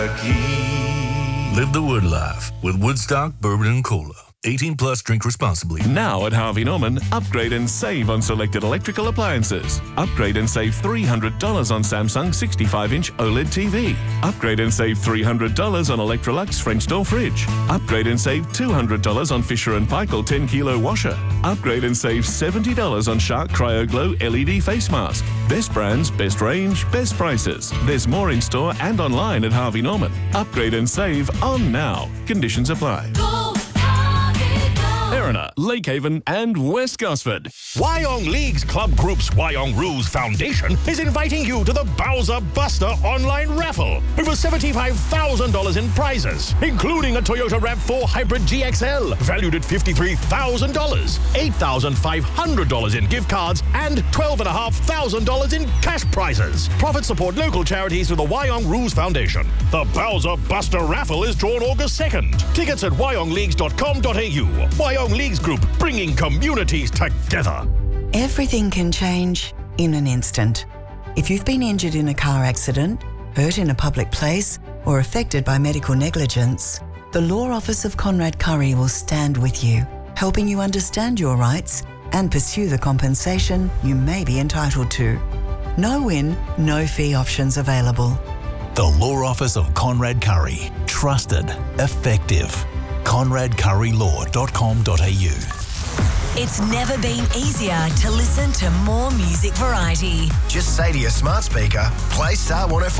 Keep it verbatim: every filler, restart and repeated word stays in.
Live the Wood life with Woodstock Bourbon and Cola. eighteen plus, drink responsibly. Now at Harvey Norman, upgrade and save on selected electrical appliances. Upgrade and save three hundred dollars on Samsung sixty-five inch OLED T V. Upgrade and save three hundred dollars on Electrolux French door fridge. Upgrade and save two hundred dollars on Fisher and Paykel ten kilo washer. Upgrade and save seventy dollars on Shark Cryo Glow L E D face mask. Best brands, best range, best prices. There's more in store and online at Harvey Norman. Upgrade and save on now. Conditions apply. Erina, Lake Haven and West Gosford. Wyong Leagues Club Group's Wyong Rules Foundation is inviting you to the Bowser Buster online raffle. Over seventy-five thousand dollars in prizes, including a Toyota RAV four Hybrid G X L, valued at fifty-three thousand dollars, eight thousand five hundred dollars in gift cards, and twelve thousand five hundred dollars in cash prizes. Profits support local charities through the Wyong Rules Foundation. The Bowser Buster raffle is drawn August second. Tickets at wyong leagues dot com dot a u. Wyong Leagues Group, bringing communities together. Everything can change in an instant. If you've been injured in a car accident, hurt in a public place, or affected by medical negligence, the Law Office of Conrad Curry will stand with you, helping you understand your rights and pursue the compensation you may be entitled to. No win, no fee options available. The Law Office of Conrad Curry. Trusted. Effective. conrad curry law dot com dot a u. It's never been easier to listen to more music variety. Just say to your smart speaker, play Star one oh four.